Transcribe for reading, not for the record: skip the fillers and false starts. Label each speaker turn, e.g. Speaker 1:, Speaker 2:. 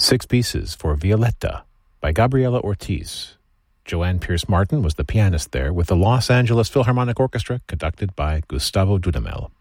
Speaker 1: Six Pieces for Violetta by Gabriela Ortiz. Joanne Pierce Martin was the pianist there with the Los Angeles Philharmonic Orchestra, conducted by Gustavo Dudamel.